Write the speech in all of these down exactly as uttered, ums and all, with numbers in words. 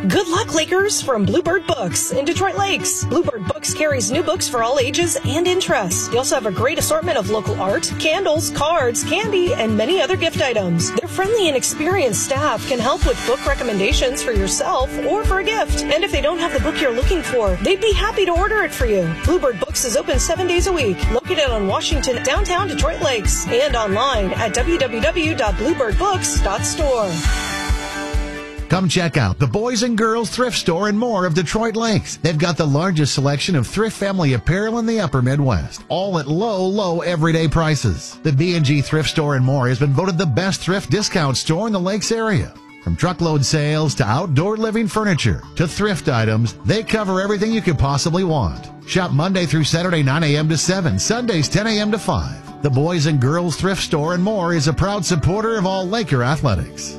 Good luck, Lakers, from Bluebird Books in Detroit Lakes. Bluebird Books carries new books for all ages and interests. They also have a great assortment of local art, candles, cards, candy, and many other gift items. Their friendly and experienced staff can help with book recommendations for yourself or for a gift. And if they don't have the book you're looking for, they'd be happy to order it for you. Bluebird Books is open seven days a week, located on Washington, downtown Detroit Lakes, and online at w w w dot bluebird books dot store. Come check out the Boys and Girls Thrift Store and more of Detroit Lakes. They've got the largest selection of thrift family apparel in the upper Midwest, all at low, low everyday prices. The B and G Thrift Store and more has been voted the best thrift discount store in the Lakes area. From truckload sales to outdoor living furniture to thrift items, they cover everything you could possibly want. Shop Monday through Saturday nine a.m. to seven, Sundays ten a.m. to five. The Boys and Girls Thrift Store and more is a proud supporter of all Laker athletics.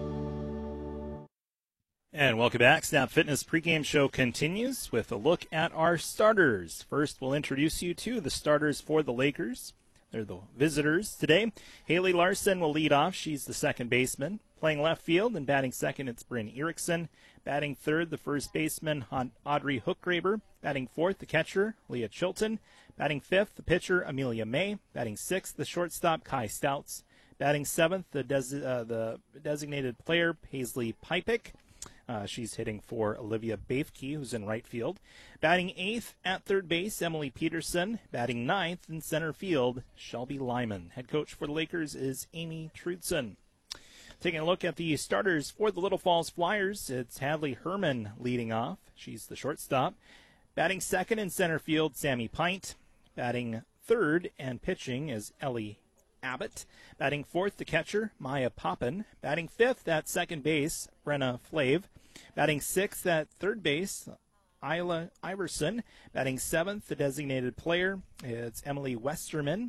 And welcome back. Snap Fitness pregame show continues with a look at our starters. First, we'll introduce you to the starters for the Lakers. They're the visitors today. Haley Larson will lead off. She's the second baseman. Playing left field and batting second, it's Bryn Erickson. Batting third, the first baseman, Audrey Hookgraber. Batting fourth, the catcher, Leah Chilton. Batting fifth, the pitcher, Amelia May. Batting sixth, the shortstop, Kai Stouts. Batting seventh, the, des- uh, the designated player, Paisley Pipik. Uh, she's hitting for Olivia Bafke, who's in right field. Batting eighth at third base, Emily Peterson. Batting ninth in center field, Shelby Lyman. Head coach for the Lakers is Amy Trudson. Taking a look at the starters for the Little Falls Flyers, it's Hadley Herman leading off. She's the shortstop. Batting second in center field, Sammy Pint. Batting third and pitching is Ellie Abbott. Batting fourth, the catcher, Maya Poppin. Batting fifth at second base, Brenna Flav. Batting sixth at third base, Isla Iverson. Batting seventh, the designated player, it's Emily Westerman.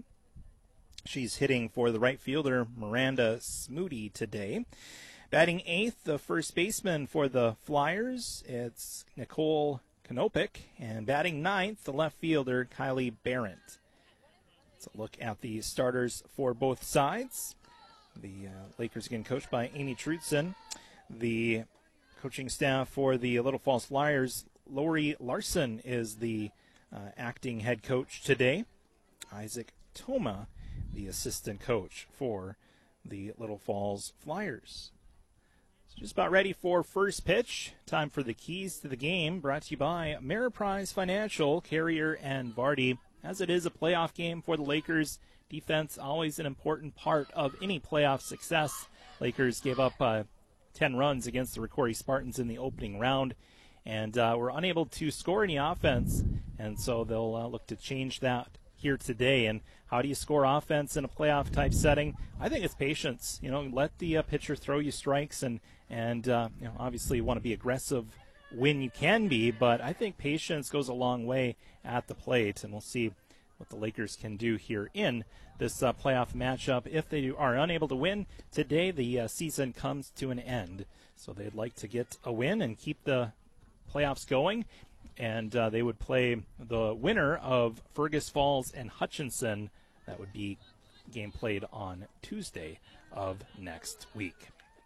She's hitting for the right fielder, Miranda Smoody, today. Batting eighth, the first baseman for the Flyers, it's Nicole Konopik. And batting ninth, the left fielder, Kylie Barrett. Let's look at the starters for both sides. The uh, Lakers again coached by Amy Trudson. The coaching staff for the Little Falls Flyers, Lori Larson is the uh, acting head coach today. Isaac Toma, the assistant coach for the Little Falls Flyers. So just about ready for first pitch. Time for the keys to the game, brought to you by Ameriprise Financial, Carrier, and Vardy. As it is a playoff game for the Lakers, defense always an important part of any playoff success. Lakers gave up uh, ten runs against the Ricori Spartans in the opening round and uh, were unable to score any offense, and so they'll uh, look to change that here today. And how do you score offense in a playoff type setting? I think it's patience. You know, let the uh, pitcher throw you strikes, and and uh, you know, obviously you want to be aggressive when you can be, but I think patience goes a long way at the plate, and we'll see what the Lakers can do here in this uh, playoff matchup. If they are unable to win today, the uh, season comes to an end. So they'd like to get a win and keep the playoffs going, and uh, they would play the winner of Fergus Falls and Hutchinson. That would be game played on Tuesday of next week.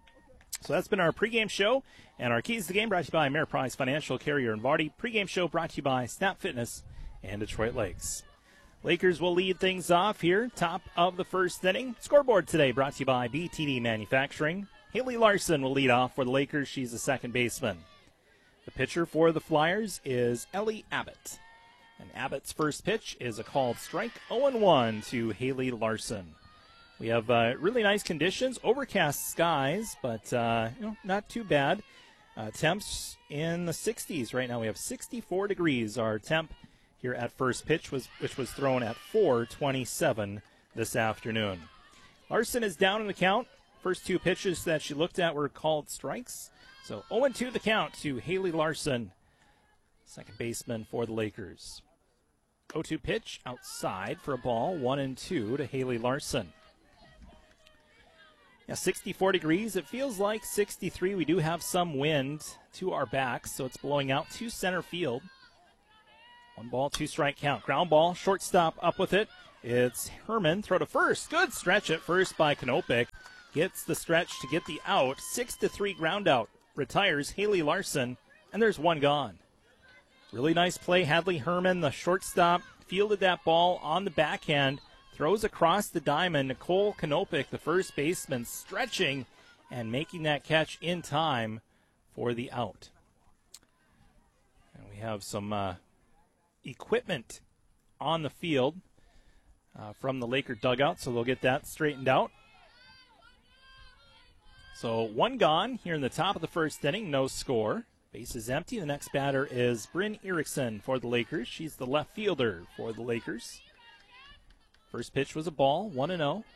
So that's been our pregame show, and our keys to the game brought to you by Ameriprise Financial, Carrier, and Vardy. Pregame show brought to you by Snap Fitness and Detroit Lakes. Lakers will lead things off here, top of the first inning. Scoreboard today brought to you by B T D Manufacturing. Haley Larson will lead off for the Lakers. She's the second baseman. The pitcher for the Flyers is Ellie Abbott. And Abbott's first pitch is a called strike, oh and one to Haley Larson. We have uh, really nice conditions, overcast skies, but uh, you know, not too bad. Uh, temps in the sixties right now. We have sixty-four degrees. Our temp here at first pitch, was which was thrown at four twenty-seven this afternoon. Larson is down in the count. First two pitches that she looked at were called strikes. So oh and two the count to Haley Larson, second baseman for the Lakers. oh two pitch outside for a ball, one and two to Haley Larson. Yeah, sixty-four degrees. It feels like sixty-three. We do have some wind to our backs, so it's blowing out to center field. One ball, two strike count. Ground ball, shortstop up with it. It's Herman. Throw to first. Good stretch at first by Konopik. Gets the stretch to get the out. Six to three ground out retires Haley Larson, and there's one gone. Really nice play. Hadley Herman, the shortstop, fielded that ball on the backhand, throws across the diamond. Nicole Konopik, the first baseman, stretching and making that catch in time for the out. And we have some uh, equipment on the field uh, from the Laker dugout, so they'll get that straightened out. So one gone here in the top of the first inning, no score. Base is empty. The next batter is Bryn Erickson for the Lakers. She's the left fielder for the Lakers. First pitch was a ball, one and oh.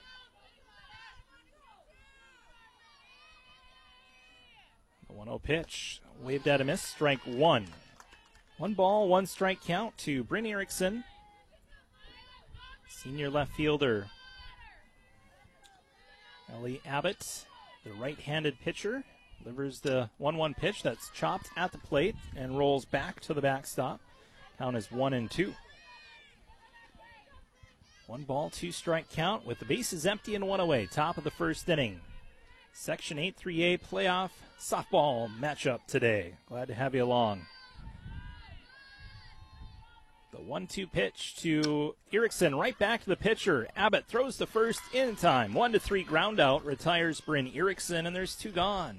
The one oh pitch, waved at a miss, strike one. One ball, one strike count to Bryn Erickson, senior left fielder. Ellie Abbott, the right-handed pitcher, delivers the one one pitch that's chopped at the plate and rolls back to the backstop. Count is one and two. One ball, two strike count with the bases empty and one away. Top of the first inning. Section eight three A playoff softball matchup today. Glad to have you along. The one two pitch to Erickson, right back to the pitcher. Abbott throws the first in time. one to three ground out, retires Bryn Erickson, and there's two gone.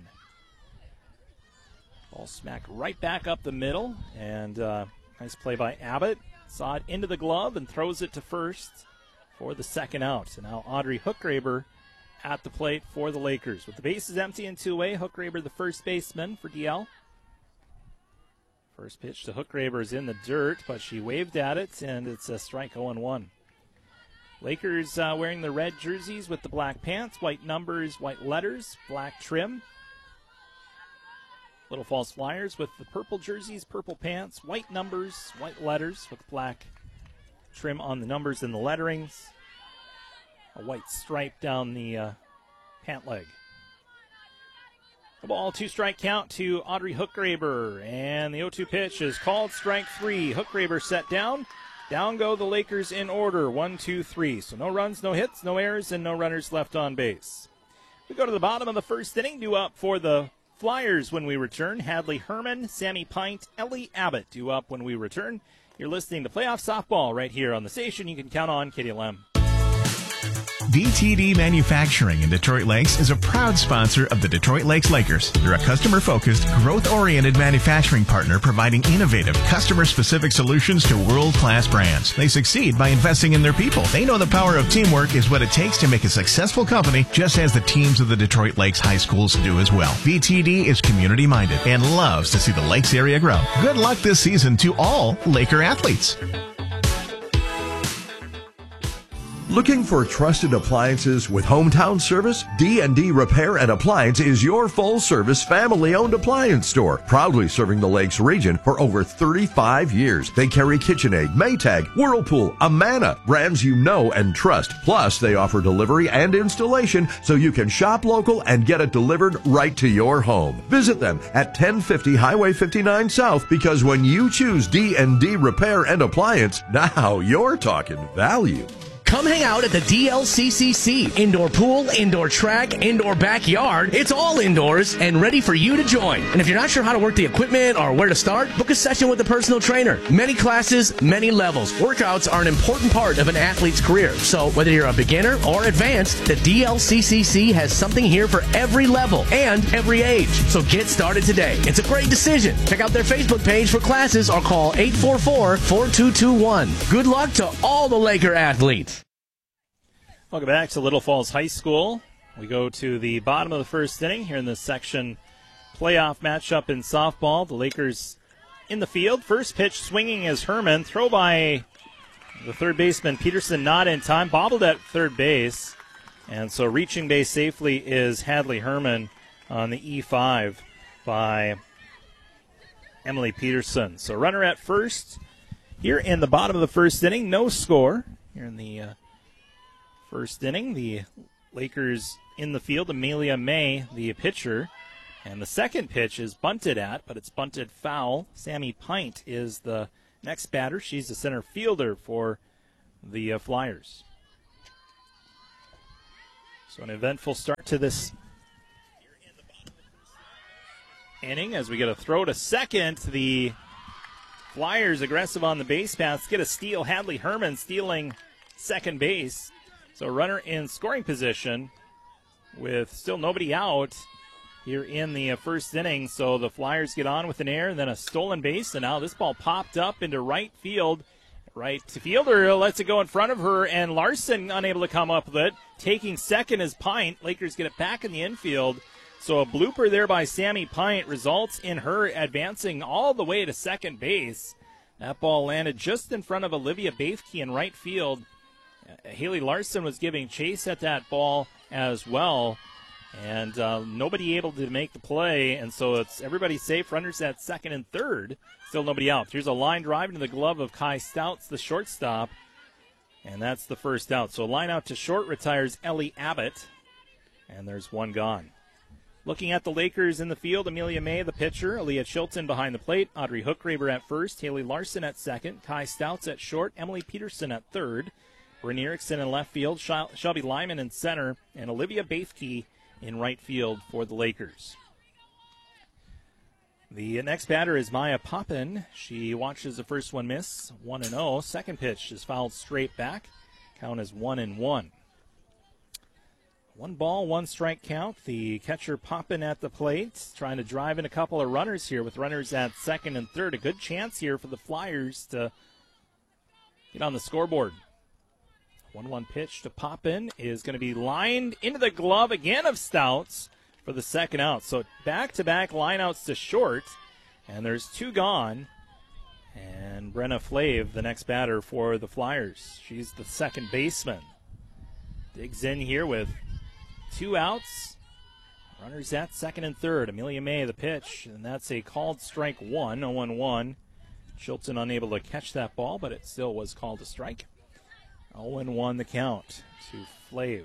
Ball smacked right back up the middle, and uh, nice play by Abbott. Saw it into the glove and throws it to first for the second out. And now Audrey Hookgraber at the plate for the Lakers. With the bases empty and two away, Hookgraber the first baseman for D L. First pitch to Hookgraber is in the dirt, but she waved at it, and it's a strike oh and one. Lakers uh, wearing the red jerseys with the black pants, white numbers, white letters, black trim. Little Falls Flyers with the purple jerseys, purple pants, white numbers, white letters with black trim on the numbers and the letterings. A white stripe down the uh, pant leg. The ball, two-strike count to Audrey Hookgraber, and the oh two pitch is called strike three. Hookgraber set down. Down go the Lakers in order, one, two, three. So no runs, no hits, no errors, and no runners left on base. We go to the bottom of the first inning, due up for the Flyers when we return. Hadley Herman, Sammy Pint, Ellie Abbott due up when we return. You're listening to Playoff Softball right here on the station. You can count on K D L M. V T D Manufacturing in Detroit Lakes is a proud sponsor of the Detroit Lakes Lakers. They're a customer-focused, growth-oriented manufacturing partner providing innovative, customer-specific solutions to world-class brands. They succeed by investing in their people. They know the power of teamwork is what it takes to make a successful company, just as the teams of the Detroit Lakes High Schools do as well. V T D is community-minded and loves to see the Lakes area grow. Good luck this season to all Laker athletes. Looking for trusted appliances with hometown service? D and D Repair and Appliance is your full-service, family-owned appliance store, proudly serving the Lakes region for over thirty-five years. They carry KitchenAid, Maytag, Whirlpool, Amana, brands you know and trust. Plus, they offer delivery and installation so you can shop local and get it delivered right to your home. Visit them at ten fifty Highway fifty-nine South, because when you choose D and D Repair and Appliance, now you're talking value. Come hang out at the D L C C C. Indoor pool, indoor track, indoor backyard. It's all indoors and ready for you to join. And if you're not sure how to work the equipment or where to start, book a session with a personal trainer. Many classes, many levels. Workouts are an important part of an athlete's career. So whether you're a beginner or advanced, the D L C C C has something here for every level and every age. So get started today. It's a great decision. Check out their Facebook page for classes or call eight four four, four two two one. Good luck to all the Laker athletes. Welcome back to Little Falls High School. We go to the bottom of the first inning here in this section playoff matchup in softball. The Lakers in the field. First pitch swinging is Herman. Throw by the third baseman Peterson, not in time. Bobbled at third base. And so reaching base safely is Hadley Herman on the E five by Emily Peterson. So runner at first here in the bottom of the first inning. No score here in the uh, first inning. The Lakers in the field. Amelia May, the pitcher. And the second pitch is bunted at, but it's bunted foul. Sammy Pint is the next batter. She's the center fielder for the uh, Flyers. So an eventful start to this inning as we get a throw to second. The Flyers aggressive on the base paths, get a steal. Hadley Herman stealing second base. So runner in scoring position with still nobody out here in the first inning. So the Flyers get on with an error and then a stolen base. And now this ball popped up into right field. Right fielder lets it go in front of her, and Larson unable to come up with it. Taking second is Pint. Lakers get it back in the infield. So a blooper there by Sammy Pint results in her advancing all the way to second base. That ball landed just in front of Olivia Bathke in right field. Uh, Haley Larson was giving chase at that ball as well. And uh, nobody able to make the play, and so it's everybody safe. Runners at second and third. Still nobody out. Here's a line drive into the glove of Kai Stouts, the shortstop, and that's the first out. So line out to short retires Ellie Abbott, and there's one gone. Looking at the Lakers in the field, Amelia May, the pitcher, Aaliyah Chilton behind the plate, Audrey Hookgraber at first, Haley Larson at second, Kai Stouts at short, Emily Peterson at third, Bryn Erickson in left field, Shel- Shelby Lyman in center, and Olivia Bathke in right field for the Lakers. The next batter is Maya Poppin. She watches the first one miss, one and oh. Second pitch is fouled straight back. Count is one and one. One ball, one strike count. The catcher Poppin at the plate, trying to drive in a couple of runners here with runners at second and third. A good chance here for the Flyers to get on the scoreboard. one one pitch to Poppin is going to be lined into the glove again of Stouts for the second out. So back-to-back lineouts to short, and there's two gone. And Brenna Flav, the next batter for the Flyers. She's the second baseman. Digs in here with two outs. Runners at second and third. Amelia May, the pitch, and that's a called strike one, oh one one. Chilton unable to catch that ball, but it still was called a strike. oh and one the count to Flav.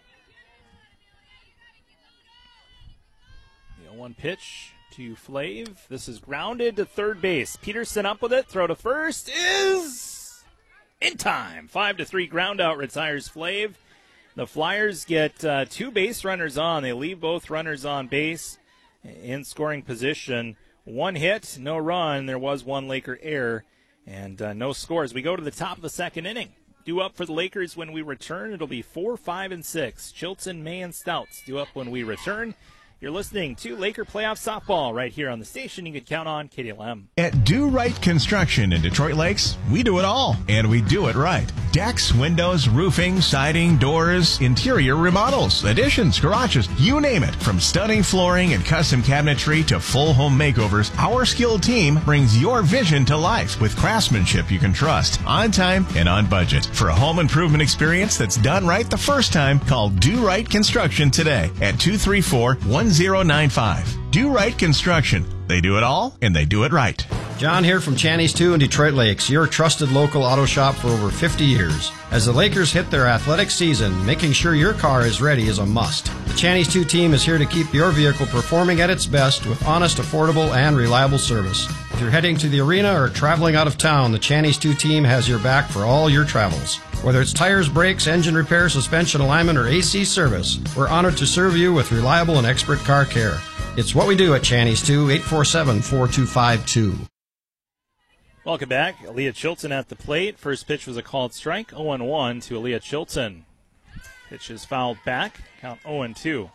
The oh one pitch to Flav. This is grounded to third base. Peterson up with it. Throw to first is in time. Five to three ground out retires Flav. The Flyers get uh, two base runners on. They leave both runners on base in scoring position. One hit, no run. There was one Laker error and uh, no scores. We go to the top of the second inning. Due up for the Lakers when we return. It'll be four, five, and six. Chilton, May, and Stouts due up when we return. You're listening to Laker Playoff Softball right here on the station. You can count on K D L M. At Do Right Construction in Detroit Lakes, we do it all, and we do it right. Decks, windows, roofing, siding, doors, interior remodels, additions, garages, you name it. From stunning flooring and custom cabinetry to full home makeovers, our skilled team brings your vision to life with craftsmanship you can trust, on time and on budget. For a home improvement experience that's done right the first time, call Do Right Construction today at two three four, one zero nine five. Do Right Construction. They do it all, and they do it right. John here from Channy's two in Detroit Lakes, your trusted local auto shop for over fifty years. As the Lakers hit their athletic season, making sure your car is ready is a must. The Channy's two team is here to keep your vehicle performing at its best with honest, affordable, and reliable service. If you're heading to the arena or traveling out of town, the Channy's two team has your back for all your travels. Whether it's tires, brakes, engine repair, suspension alignment, or A C service, we're honored to serve you with reliable and expert car care. It's what we do at Channy's two, eight four seven, four two five two. Welcome back. Aaliyah Chilton at the plate. First pitch was a called strike, oh and one to Aaliyah Chilton. Pitch is fouled back, count oh and two.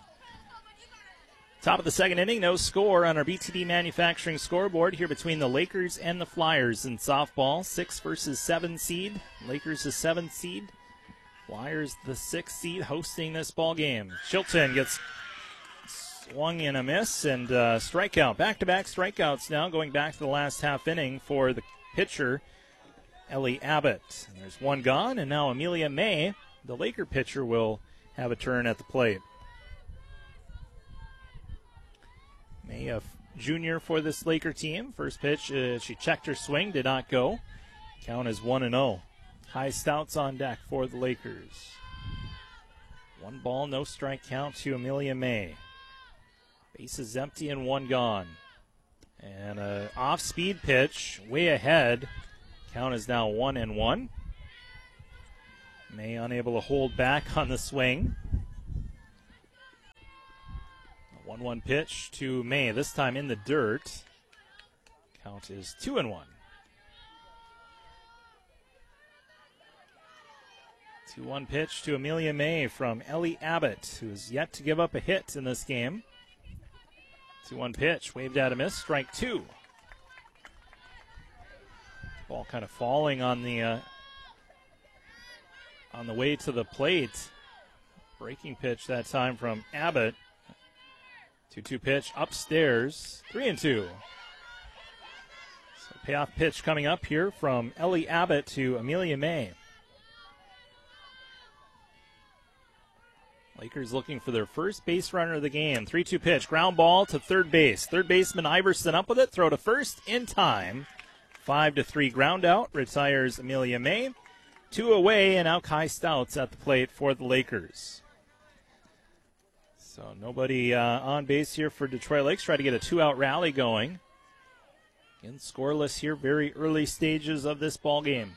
Top of the second inning, no score on our B T D Manufacturing scoreboard here between the Lakers and the Flyers in softball. Six versus seven seed. Lakers the seventh seed. Flyers the sixth seed hosting this ball game. Chilton gets swung in a miss and uh, strikeout. Back-to-back strikeouts now going back to the last half inning for the pitcher, Ellie Abbott. And there's one gone, and now Amelia May, the Laker pitcher, will have a turn at the plate. May, a junior for this Laker team. First pitch, uh, she checked her swing, did not go. Count is one and oh. High Stouts on deck for the Lakers. One ball, no strike count to Amelia May. Base is empty and one gone. And a off-speed pitch, way ahead. Count is now one and one. May unable to hold back on the swing. one one pitch to May, this time in the dirt. Count is two and one. two one pitch to Amelia May from Ellie Abbott, who is yet to give up a hit in this game. two one pitch, waved at a miss, strike two. Ball kind of falling on the uh, on the way to the plate. Breaking pitch that time from Abbott. two two pitch upstairs, three and two. So payoff pitch coming up here from Ellie Abbott to Amelia May. Lakers looking for their first base runner of the game. three two pitch, ground ball to third base. Third baseman Iverson up with it, throw to first in time. five to three ground out, retires Amelia May. Two away, and now Kai Stouts at the plate for the Lakers. So nobody uh, on base here for Detroit Lakes. Try to get a two-out rally going. Again, scoreless here, very early stages of this ball game.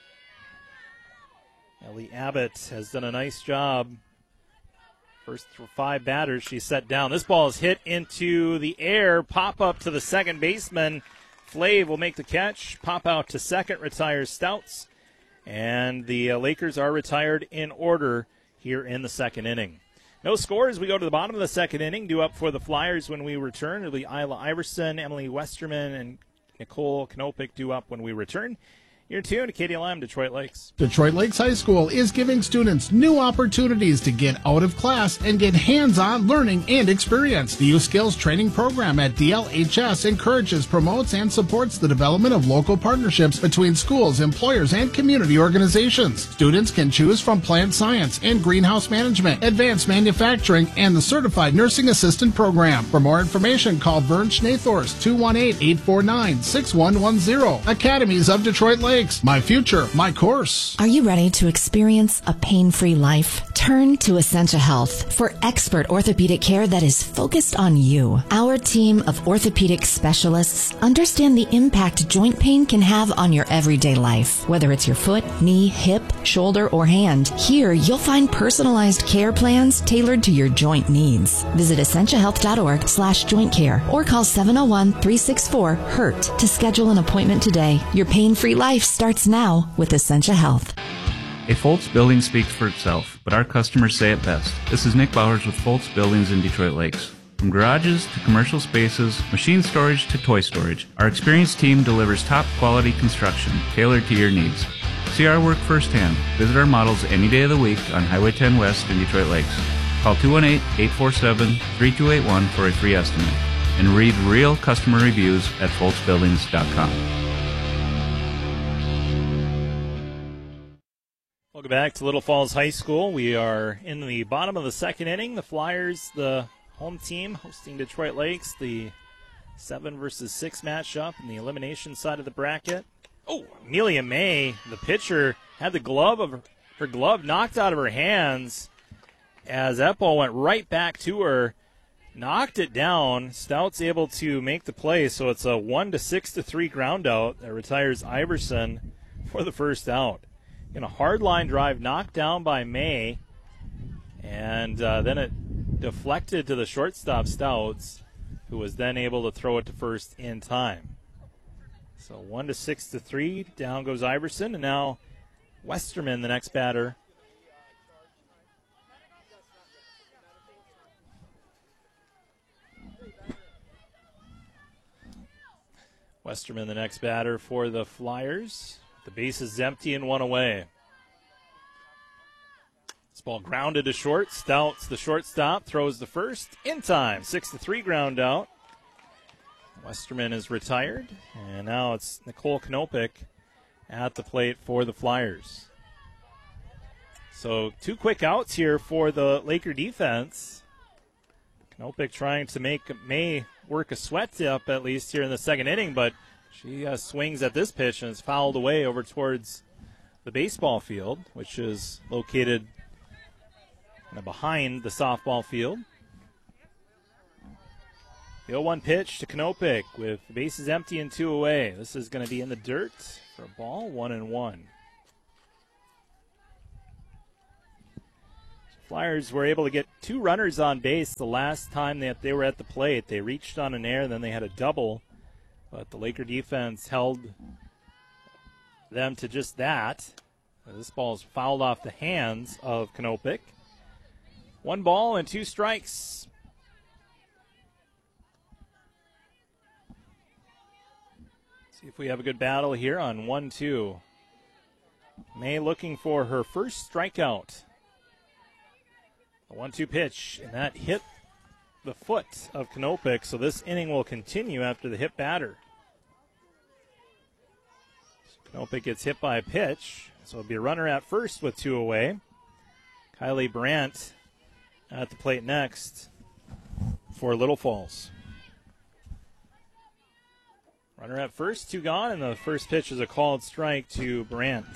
Ellie Abbott has done a nice job. First five batters she's set down. This ball is hit into the air. Pop up to the second baseman. Flav will make the catch. Pop out to second, retires Stouts. And the uh, Lakers are retired in order here in the second inning. No scores. We go to the bottom of the second inning. Due up for the Flyers when we return. It'll be Isla Iverson, Emily Westerman, and Nicole Knopick due up when we return. You're tuned to K D L M Detroit Lakes. Detroit Lakes High School is giving students new opportunities to get out of class and get hands-on learning and experience. The Youth Skills Training Program at D L H S encourages, promotes, and supports the development of local partnerships between schools, employers, and community organizations. Students can choose from plant science and greenhouse management, advanced manufacturing, and the Certified Nursing Assistant Program. For more information, call Vern Schnathorst, two one eight, eight four nine, six one one zero. Academies of Detroit Lakes. My future, my course. Are you ready to experience a pain-free life? Turn to Essentia Health for expert orthopedic care that is focused on you. Our team of orthopedic specialists understand the impact joint pain can have on your everyday life. Whether it's your foot, knee, hip, shoulder, or hand, here you'll find personalized care plans tailored to your joint needs. Visit essentia health dot org slash joint care or call seven oh one, three six four, hurt to schedule an appointment today. Your pain-free life starts now with Essentia Health. A Foltz building speaks for itself, but our customers say it best. This is Nick Bowers with Foltz Buildings in Detroit Lakes. From garages to commercial spaces, machine storage to toy storage, our experienced team delivers top quality construction tailored to your needs. See our work firsthand. Visit our models any day of the week on Highway ten West in Detroit Lakes. Call two one eight, eight four seven, three two eight one for a free estimate. And read real customer reviews at foltz buildings dot com. Welcome back to Little Falls High School. We are in the bottom of the second inning. The Flyers, the home team, hosting Detroit Lakes, the seven versus six matchup in the elimination side of the bracket. Oh, Amelia May, the pitcher, had the glove of her, her glove knocked out of her hands as that ball went right back to her, knocked it down. Stouts able to make the play, so it's a one to six to three ground out that retires Iverson for the first out. In a hard line drive knocked down by May, and uh, then it deflected to the shortstop Stouts, who was then able to throw it to first in time. So one to six to three, down goes Iverson, and now Westerman, the next batter. Westerman, the next batter for the Flyers. The base is empty and one away. This ball grounded to short. Stouts, the shortstop, throws the first in time. Six to three ground out. Westerman is retired, and now it's Nicole Knopick at the plate for the Flyers. So two quick outs here for the Laker defense. Knopick trying to make May work a sweat up at least here in the second inning, but she uh, swings at this pitch and is fouled away over towards the baseball field, which is located kind of behind the softball field. The oh one pitch to Knopick with the bases empty and two away. This is going to be in the dirt for a ball, one and one. Flyers were able to get two runners on base the last time that they were at the plate. They reached on an error, then they had a double, but the Laker defense held them to just that. This ball is fouled off the hands of Konopik. One ball and two strikes. See if we have a good battle here on one two. May looking for her first strikeout. A one two pitch, and that hit the foot of Konopik, so this inning will continue after the hit batter. Konopik gets hit by a pitch, so it'll be a runner at first with two away. Kylie Brandt at the plate next for Little Falls. Runner at first, two gone, and the first pitch is a called strike to Brandt.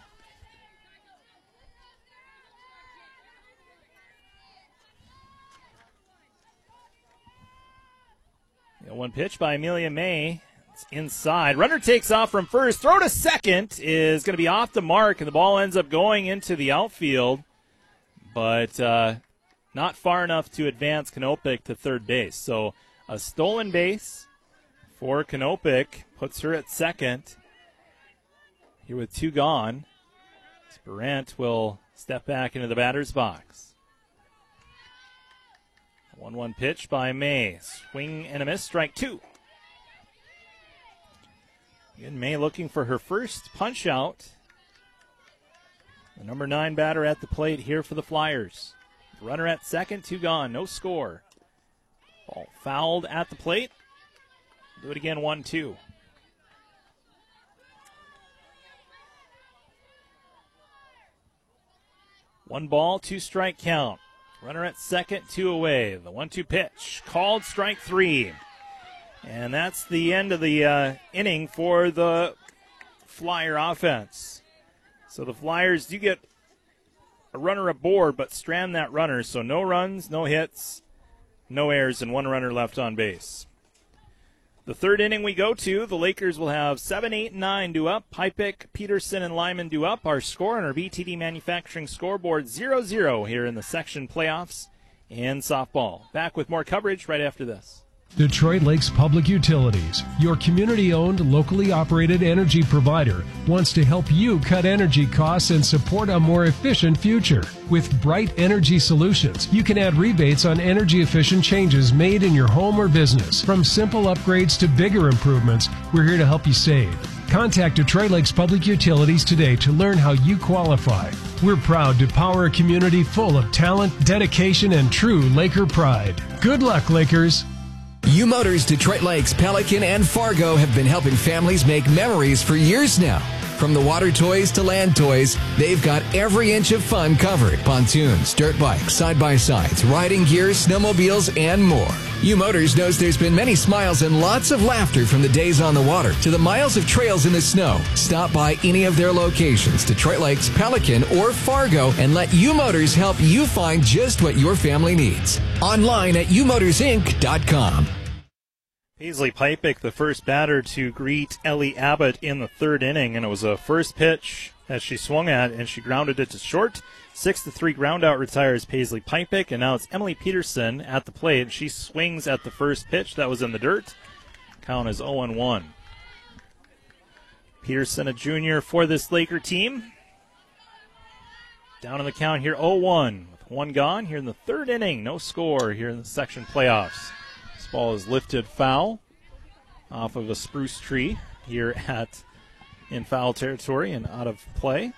One pitch by Amelia May. It's inside. Runner takes off from first. Throw to second is going to be off the mark, and the ball ends up going into the outfield, but uh, not far enough to advance Konopik to third base. So a stolen base for Konopik puts her at second. Here with two gone, Brandt will step back into the batter's box. one one pitch by May. Swing and a miss, strike two. Again, May looking for her first punch out. The number nine batter at the plate here for the Flyers. Runner at second, two gone, no score. Ball fouled at the plate. Do it again, one two. One ball, two strike count. Runner at second, two away. The one two pitch, called strike three. And that's the end of the uh, inning for the Flyer offense. So the Flyers do get a runner aboard, but strand that runner. So no runs, no hits, no errors, and one runner left on base. The third inning we go to, the Lakers will have seven, eight, and nine due up. Pypik, Peterson, and Lyman due up. Our score on our B T D Manufacturing scoreboard, zero zero here in the section playoffs in softball. Back with more coverage right after this. Detroit Lakes Public Utilities, your community-owned, locally operated energy provider, wants to help you cut energy costs and support a more efficient future. With Bright Energy Solutions, you can add rebates on energy-efficient changes made in your home or business. From simple upgrades to bigger improvements, we're here to help you save. Contact Detroit Lakes Public Utilities today to learn how you qualify. We're proud to power a community full of talent, dedication, and true Laker pride. Good luck, Lakers! U Motors Detroit Lakes, Pelican, and Fargo have been helping families make memories for years now. From the water toys to land toys, they've got every inch of fun covered. Pontoons, dirt bikes, side-by-sides, riding gear, snowmobiles, and more. U Motors knows there's been many smiles and lots of laughter from the days on the water to the miles of trails in the snow. Stop by any of their locations, Detroit Lakes, Pelican, or Fargo, and let U Motors help you find just what your family needs. Online at u motors inc dot com. Paisley Pypik, the first batter to greet Ellie Abbott in the third inning, and it was a first pitch that she swung at, and she grounded it to short. Six to three ground out retires Paisley Pypik, and now it's Emily Peterson at the plate. She swings at the first pitch that was in the dirt. Count is oh and one. Peterson, a junior for this Laker team. Down in the count here, oh one. With one gone here in the third inning. No score here in the section playoffs. This ball is lifted foul off of a spruce tree here at in foul territory and out of play.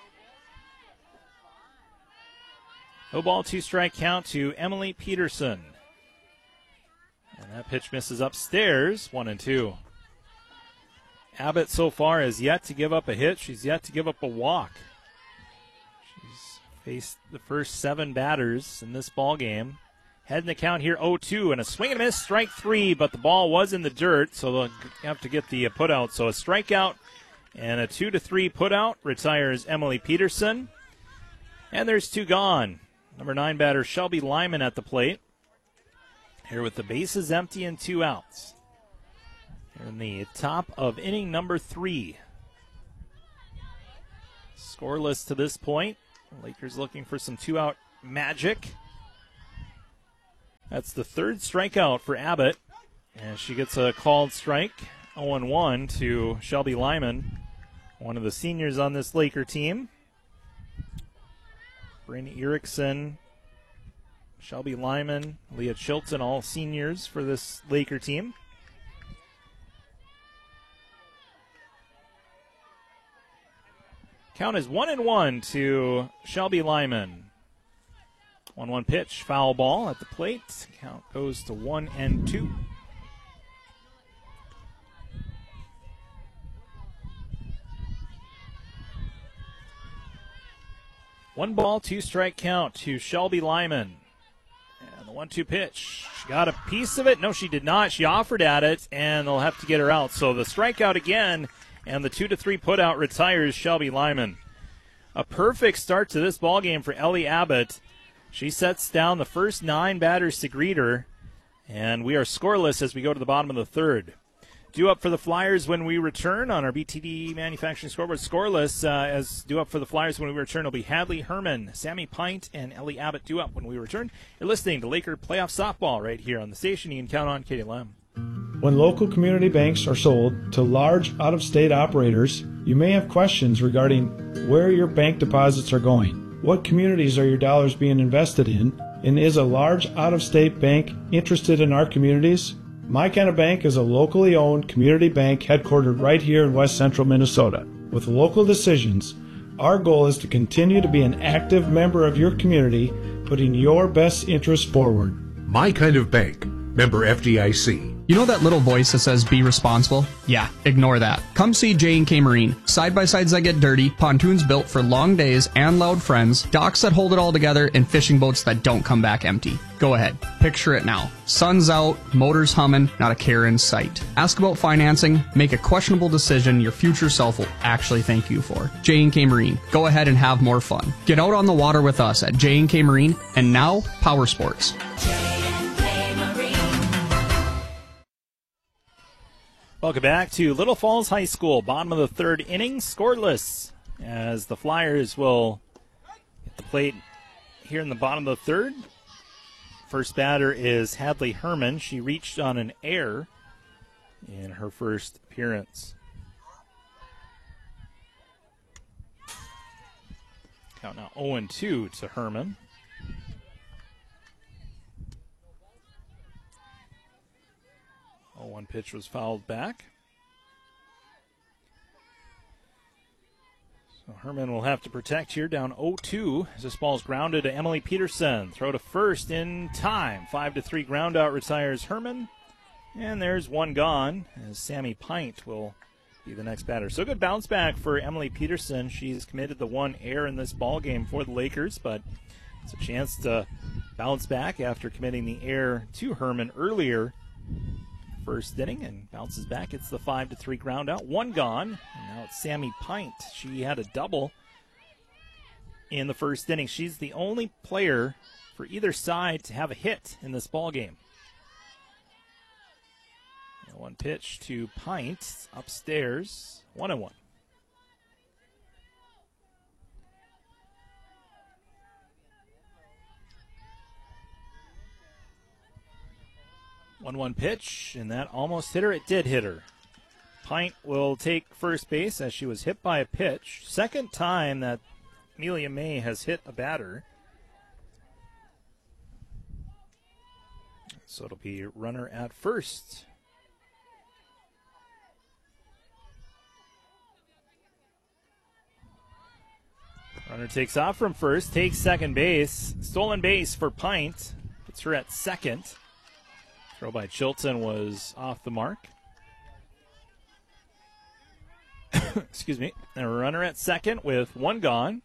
No ball, two strike count to Emily Peterson. And that pitch misses upstairs, one and two. Abbott so far has yet to give up a hit. She's yet to give up a walk. She's faced the first seven batters in this ball game. Head in the count here, oh two, and a swing and a miss, strike three, but the ball was in the dirt, so they'll have to get the put out. So a strikeout and a two to three put out retires Emily Peterson. And there's two gone. Number nine batter Shelby Lyman at the plate. Here with the bases empty and two outs. Here in the top of inning number three. Scoreless to this point. Lakers looking for some two-out magic. That's the third strikeout for Abbott. And she gets a called strike, oh one to Shelby Lyman, one of the seniors on this Laker team. Bryn Erickson, Shelby Lyman, Leah Chilton, all seniors for this Laker team. Count is one and one to Shelby Lyman. one one pitch, foul ball at the plate. Count goes to one and two. One ball, two strike count to Shelby Lyman. And the one two pitch. She got a piece of it. No, she did not. She offered at it, and they'll have to get her out. So the strikeout again, and the two to three putout retires Shelby Lyman. A perfect start to this ballgame for Ellie Abbott. She sets down the first nine batters to greet her, and we are scoreless as we go to the bottom of the third. Due up for the Flyers when we return on our B T D Manufacturing Scoreboard. Scoreless uh, as due up for the Flyers when we return will be Hadley Herman, Sammy Pint, and Ellie Abbott due up when we return. You're listening to Laker Playoff Softball right here on the station. You can count on K D L M. When local community banks are sold to large out-of-state operators, you may have questions regarding where your bank deposits are going. What communities are your dollars being invested in? And is a large out-of-state bank interested in our communities? My Kind of Bank is a locally owned community bank headquartered right here in West Central Minnesota. With local decisions, our goal is to continue to be an active member of your community, putting your best interests forward. My Kind of Bank, member F D I C. You know that little voice that says be responsible? Yeah, ignore that. Come see J and K Marine. Side-by-sides that get dirty, pontoons built for long days and loud friends, docks that hold it all together, and fishing boats that don't come back empty. Go ahead. Picture it now. Sun's out, motors humming, not a care in sight. Ask about financing, make a questionable decision your future self will actually thank you for. J and K Marine. Go ahead and have more fun. Get out on the water with us at J and K Marine, and now Power Sports. Welcome back to Little Falls High School. Bottom of the third inning, scoreless, as the Flyers will hit the plate here in the bottom of the third. First batter is Hadley Herman. She reached on an error in her first appearance. Count now oh and two to Herman. oh one pitch was fouled back. So Herman will have to protect here, down oh two as this ball's grounded to Emily Peterson. Throw to first in time. five to three ground out retires Herman. And there's one gone as Sammy Pint will be the next batter. So good bounce back for Emily Peterson. She's committed the one error in this ball game for the Lakers, but it's a chance to bounce back after committing the error to Herman earlier first inning, and bounces back. It's the five to three ground out. One gone, and now it's Sammy Pint. She had a double in the first inning. She's the only player for either side to have a hit in this ball game. One pitch to Pint upstairs. One and one. one one pitch, and that almost hit her. It did hit her. Pint will take first base as she was hit by a pitch. Second time that Amelia May has hit a batter. So it'll be runner at first. Runner takes off from first, takes second base. Stolen base for Pint. Puts her at second. Throw by Chilton was off the mark. Excuse me. And a runner at second with one gone.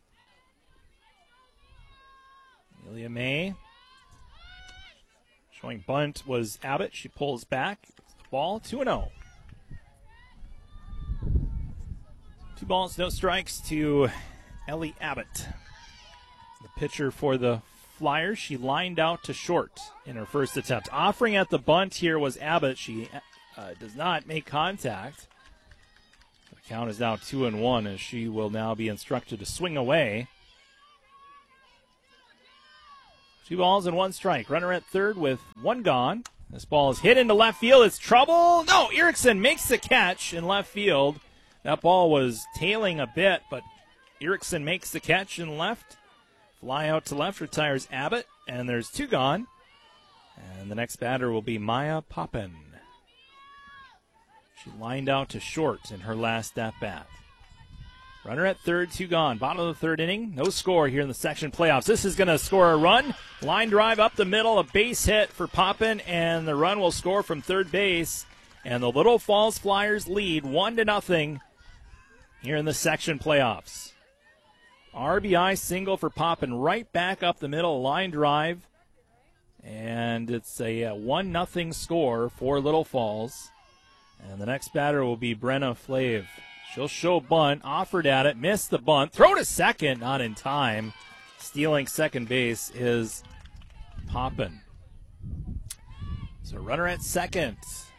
Amelia May. Showing bunt was Abbott. She pulls back. Ball two and oh. Two balls, no strikes to Ellie Abbott. The pitcher for the Flyers, she lined out to short in her first attempt. Offering at the bunt here was Abbott. She uh, does not make contact. The count is now two and one as she will now be instructed to swing away. Two balls and one strike. Runner at third with one gone. This ball is hit into left field. It's trouble. No, Erickson makes the catch in left field. That ball was tailing a bit, but Erickson makes the catch in left. Fly out to left, retires Abbott, and there's two gone. And the next batter will be Maya Poppin. She lined out to short in her last at-bat. Runner at third, two gone. Bottom of the third inning. No score here in the section playoffs. This is going to score a run. Line drive up the middle, a base hit for Poppin, and the run will score from third base. And the Little Falls Flyers lead one to nothing here in the section playoffs. R B I single for Poppin right back up the middle, line drive. And it's a uh, one nothing score for Little Falls. And the next batter will be Brenna Flav. She'll show bunt, offered at it, missed the bunt, throw to second, not in time. Stealing second base is Poppin. So runner at second.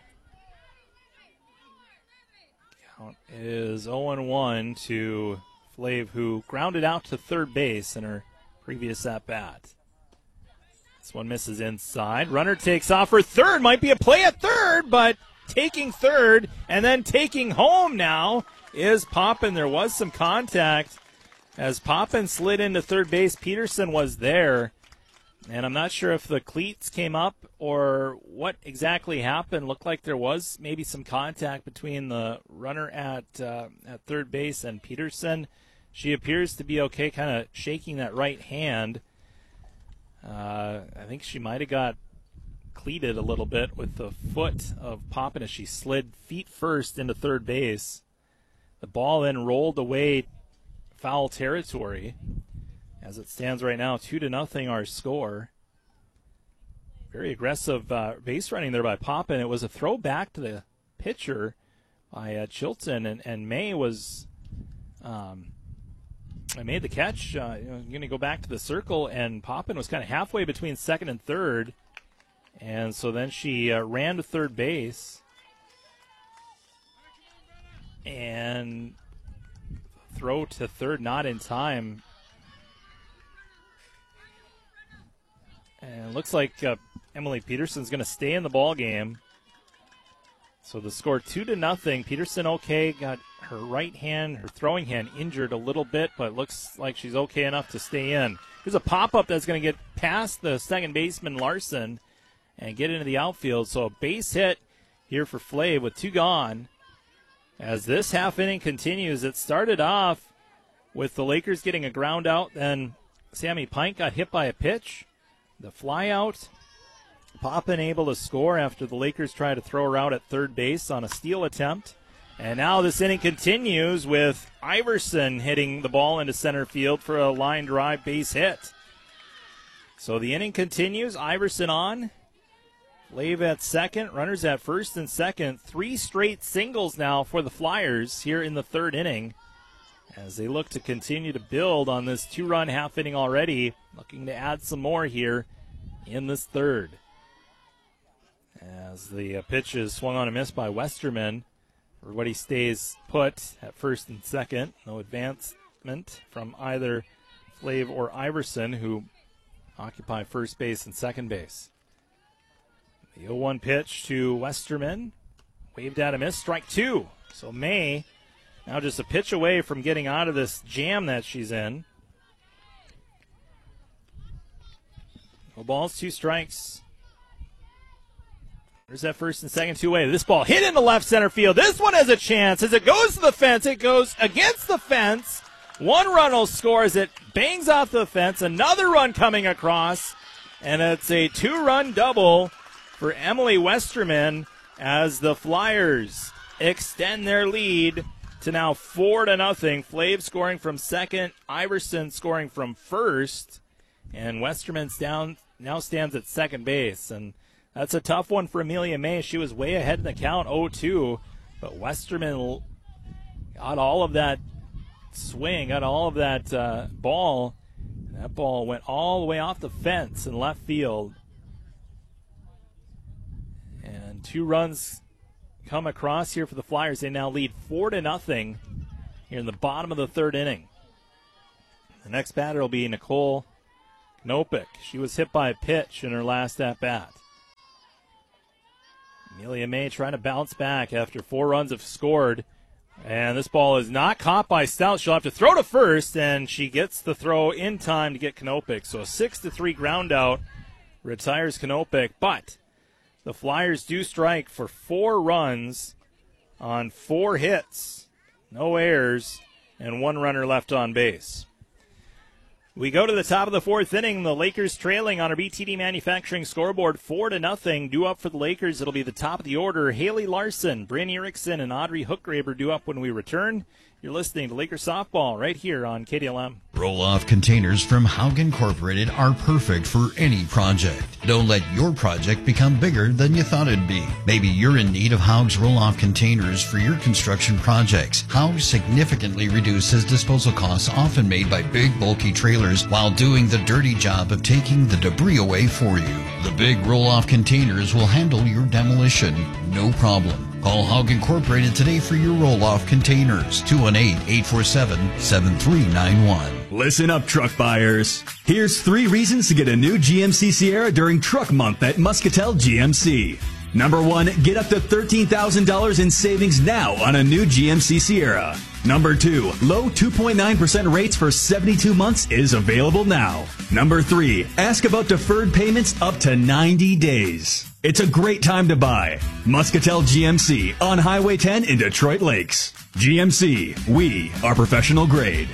Count is oh one to Flav, who grounded out to third base in her previous at-bat. This one misses inside. Runner takes off for third. Might be a play at third, but taking third and then taking home now is Poppin. There was some contact as Poppin slid into third base. Peterson was there, and I'm not sure if the cleats came up or what exactly happened. Looked like there was maybe some contact between the runner at uh, at third base and Peterson. She appears to be okay, kind of shaking that right hand. Uh, I think she might have got cleated a little bit with the foot of Poppin as she slid feet first into third base. The ball then rolled away foul territory. As it stands right now, two to nothing our score. Very aggressive uh, base running there by Poppin. It was a throw back to the pitcher by uh, Chilton, and, and May was um, I made the catch. Uh, you know, going to go back to the circle, and Poppin was kind of halfway between second and third. And so then she uh, ran to third base and throw to third, not in time. And it looks like uh, Emily Peterson's going to stay in the ball game. So the score two to nothing. Peterson okay, got her right hand, her throwing hand injured a little bit, but looks like she's okay enough to stay in. Here's a pop-up that's going to get past the second baseman Larson and get into the outfield. So a base hit here for Flav with two gone. As this half inning continues, it started off with the Lakers getting a ground out. Then Sammy Pint got hit by a pitch. The fly out. Poppin able to score after the Lakers try to throw her out at third base on a steal attempt. And now this inning continues with Iverson hitting the ball into center field for a line drive base hit. So the inning continues. Iverson on. Flav at second, runners at first and second. Three straight singles now for the Flyers here in the third inning as they look to continue to build on this two-run half inning already, looking to add some more here in this third. As the uh, pitch is swung on and missed by Westerman, everybody stays put at first and second. No advancement from either Flav or Iverson, who occupy first base and second base. The oh one pitch to Westerman. Waved at a miss, strike two. So May now just a pitch away from getting out of this jam that she's in. No balls, two strikes. There's that first and second two-way. This ball hit into left center field. This one has a chance. As it goes to the fence, it goes against the fence. One run will score as it bangs off the fence. Another run coming across. And it's a two-run double for Emily Westerman as the Flyers extend their lead to now four to nothing. Flav scoring from second, Iverson scoring from first, and Westerman's down now stands at second base. And that's a tough one for Amelia May. She was way ahead in the count, oh two, but Westerman got all of that swing, got all of that uh, ball. That ball went all the way off the fence in left field. And two runs come across here for the Flyers. They now lead four to nothing here in the bottom of the third inning. The next batter will be Nicole Knopik. She was hit by a pitch in her last at-bat. Amelia May trying to bounce back after four runs have scored. And this ball is not caught by Stout. She'll have to throw to first, and she gets the throw in time to get Knopik. So a six to three ground out retires Knopik. But the Flyers do strike for four runs on four hits. No errors, and one runner left on base. We go to the top of the fourth inning. The Lakers trailing on our B T D Manufacturing scoreboard four to nothing. Due up for the Lakers. It'll be the top of the order. Haley Larson, Bryn Erickson, and Audrey Hookgraber due up when we return. You're listening to Lakers Softball right here on K D L M. Roll-off containers from Haug Incorporated are perfect for any project. Don't let your project become bigger than you thought it'd be. Maybe you're in need of Haug's roll-off containers for your construction projects. Haug significantly reduces disposal costs often made by big, bulky trailers while doing the dirty job of taking the debris away for you. The big roll-off containers will handle your demolition, no problem. Call Haug Incorporated today for your roll-off containers. two one eight, eight four seven, seven three nine one. Listen up, truck buyers. Here's three reasons to get a new G M C Sierra during Truck Month at Muscatel G M C. Number one, get up to thirteen thousand dollars in savings now on a new G M C Sierra. Number two, low two point nine percent rates for seventy-two months is available now. Number three, ask about deferred payments up to ninety days. It's a great time to buy. Muscatel G M C on Highway ten in Detroit Lakes. G M C, we are professional grade.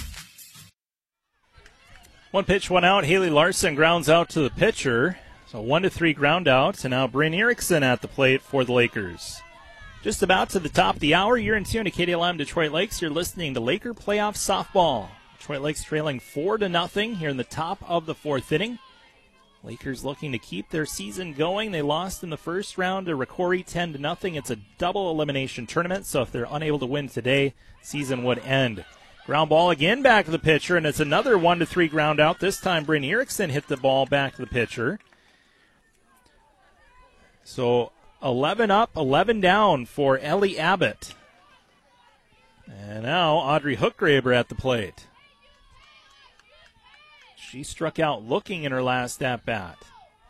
One pitch, one out. Haley Larson grounds out to the pitcher. So one to three ground out. And now Bryn Erickson at the plate for the Lakers. Just about to the top of the hour. You're in tune to K D L M Detroit Lakes. You're listening to Laker Playoff Softball. Detroit Lakes trailing four to nothing here in the top of the fourth inning. Lakers looking to keep their season going. They lost in the first round to Rocori ten to nothing. It's a double elimination tournament, so if they're unable to win today, season would end. Ground ball again back to the pitcher, and it's another one to three ground out. This time Bryn Erickson hit the ball back to the pitcher. So eleven up, eleven down for Ellie Abbott. And now Audrey Hookgraber at the plate. She struck out looking in her last at-bat.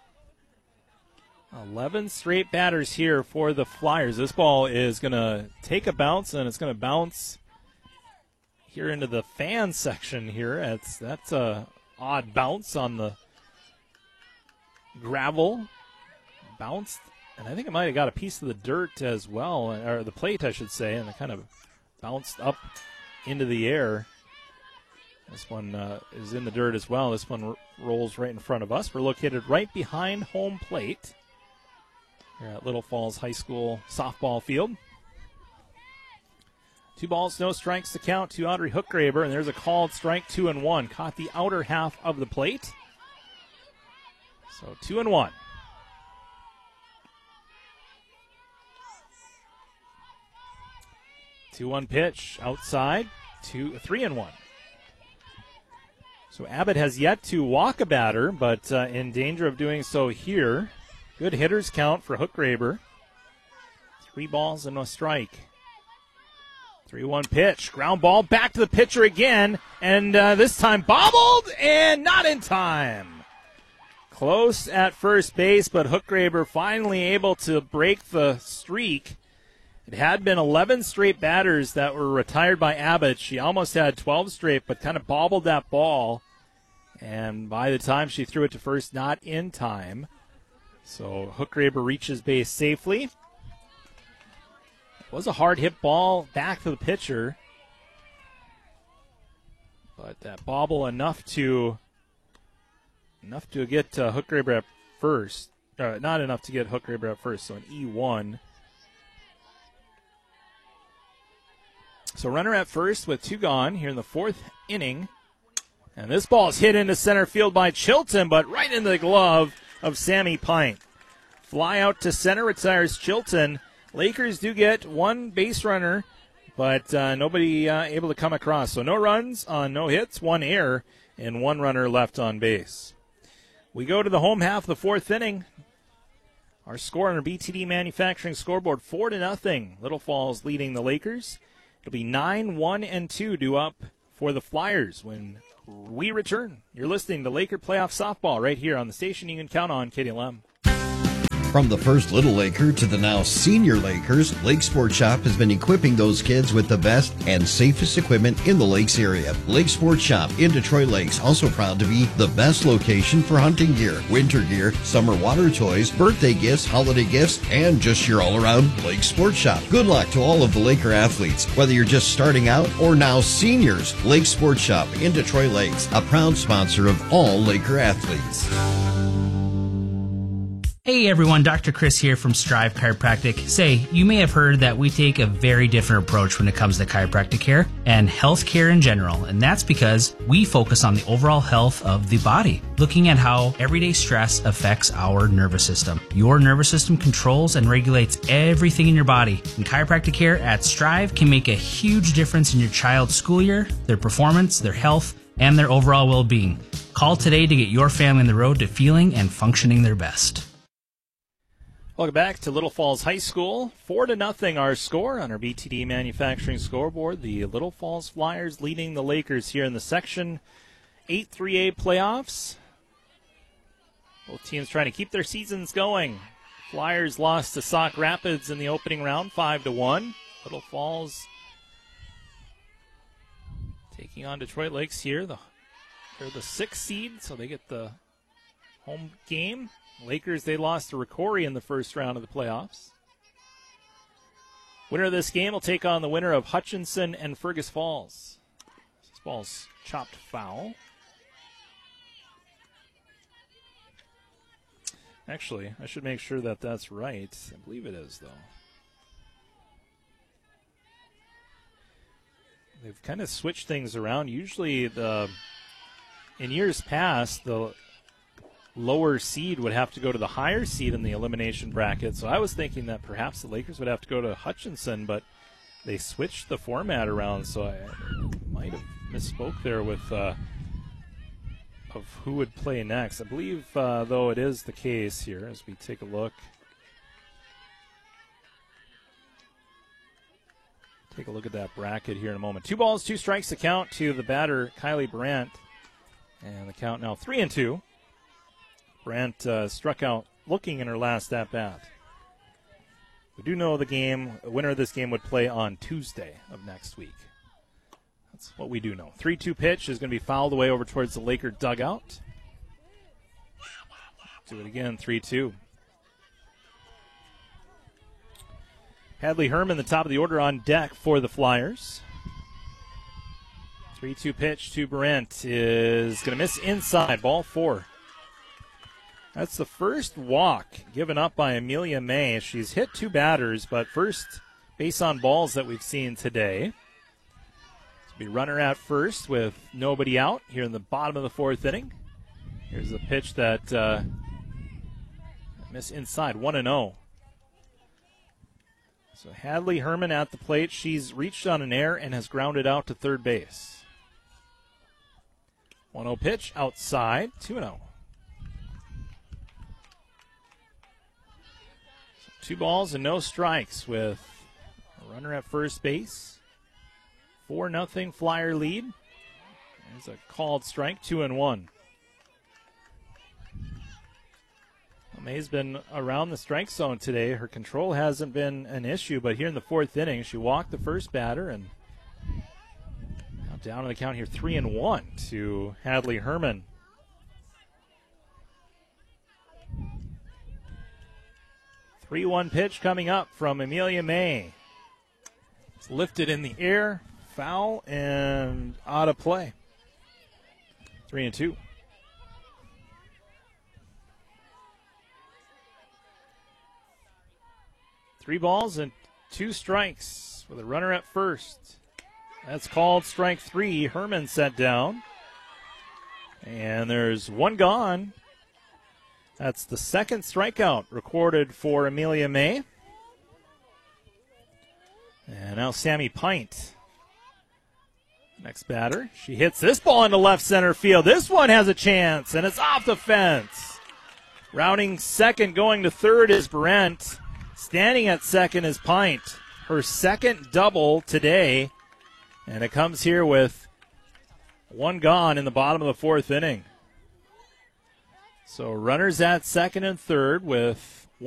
eleven straight batters here for the Flyers. This ball is going to take a bounce, and it's going to bounce here into the fan section here. It's, that's a odd bounce on the gravel. Bounced, and I think it might have got a piece of the dirt as well, or the plate, I should say, and it kind of bounced up into the air. This one uh, is in the dirt as well. This one r- rolls right in front of us. We're located right behind home plate here at Little Falls High School softball field. Two balls, no strikes to count to Audrey Hookgraber, and there's a called strike, two and one. Caught the outer half of the plate. So two and one. two one pitch outside, two, three and one. So Abbott has yet to walk a batter, but uh, in danger of doing so here. Good hitters count for Hookgraber. Three balls and a strike. three one pitch. Ground ball back to the pitcher again, and uh, this time bobbled and not in time. Close at first base, but Hookgraber finally able to break the streak. It had been eleven straight batters that were retired by Abbott. She almost had twelve straight, but kind of bobbled that ball. And by the time she threw it to first, not in time. So Hookgraber reaches base safely. It was a hard hit ball back to the pitcher. But that bobble enough to enough to get uh, Hookgraber at first. Uh, not enough to get Hookgraber at first, so an E one. So runner at first with two gone here in the fourth inning. And this ball is hit into center field by Chilton, but right into the glove of Sammy Pint. Fly out to center, retires Chilton. Lakers do get one base runner, but uh, nobody uh, able to come across. So no runs on no hits, one error, and one runner left on base. We go to the home half of the fourth inning. Our score on our B T D Manufacturing scoreboard, four to nothing. Little Falls leading the Lakers. It'll be nine, one, and two due up for the Flyers when we return. You're listening to Laker Playoff Softball right here on the station you can count on, K D L M. From the first Little Laker to the now senior Lakers, Lake Sport Shop has been equipping those kids with the best and safest equipment in the Lakes area. Lake Sport Shop in Detroit Lakes, also proud to be the best location for hunting gear, winter gear, summer water toys, birthday gifts, holiday gifts, and just your all-around Lake Sport Shop. Good luck to all of the Laker athletes, whether you're just starting out or now seniors. Lake Sport Shop in Detroit Lakes, a proud sponsor of all Laker athletes. Hey everyone, Doctor Chris here from Strive Chiropractic. Say, you may have heard that we take a very different approach when it comes to chiropractic care and health care in general, and that's because we focus on the overall health of the body, looking at how everyday stress affects our nervous system. Your nervous system controls and regulates everything in your body, and chiropractic care at Strive can make a huge difference in your child's school year, their performance, their health, and their overall well-being. Call today to get your family on the road to feeling and functioning their best. Welcome back to Little Falls High School. Four to nothing our score on our B T D Manufacturing scoreboard. The Little Falls Flyers leading the Lakers here in the Section eight three A playoffs. Both teams trying to keep their seasons going. Flyers lost to Sauk Rapids in the opening round, five to one. Little Falls taking on Detroit Lakes here. The, they're the sixth seed, so they get the home game. Lakers, they lost to Ricori in the first round of the playoffs. Winner of this game will take on the winner of Hutchinson and Fergus Falls. This ball's chopped foul. Actually, I should make sure that that's right. I believe it is, though. They've kind of switched things around. Usually, the in years past, the lower seed would have to go to the higher seed in the elimination bracket. So I was thinking that perhaps the Lakers would have to go to Hutchinson, but they switched the format around, so I might have misspoke there with uh, of who would play next. I believe, uh, though, it is the case here as we take a look. Take a look at that bracket here in a moment. Two balls, two strikes to count to the batter, Kylie Brandt. And the count now three and two. Brandt uh, struck out looking in her last at-bat. We do know the game, the winner of this game would play on Tuesday of next week. That's what we do know. three two pitch is going to be fouled away over towards the Laker dugout. Do it again, three two. Hadley Herman, the top of the order on deck for the Flyers. three two pitch to Brandt is going to miss inside, ball four. That's the first walk given up by Amelia May. She's hit two batters, but first base on balls that we've seen today. This will be runner at first with nobody out here in the bottom of the fourth inning. Here's a pitch that uh, missed inside, one and oh. So Hadley Herman at the plate. She's reached on an error and has grounded out to third base. one oh pitch outside, two and oh. Two balls and no strikes with a runner at first base. four nothing Flyer lead. There's a called strike, two and one. Well, May's been around the strike zone today. Her control hasn't been an issue, but here in the fourth inning, she walked the first batter and now down on the count here, three and one to Hadley Herman. three one pitch coming up from Amelia May. It's lifted in the air, foul, and out of play. Three and two. Three balls and two strikes with a runner at first. That's called strike three. Herman set down. And there's one gone. That's the second strikeout recorded for Amelia May. And now Sammy Pint. Next batter. She hits this ball into left center field. This one has a chance, and it's off the fence. Rounding second, going to third is Brent. Standing at second is Pint. Her second double today. And it comes here with One gone in the bottom of the fourth inning. So runners at second and third with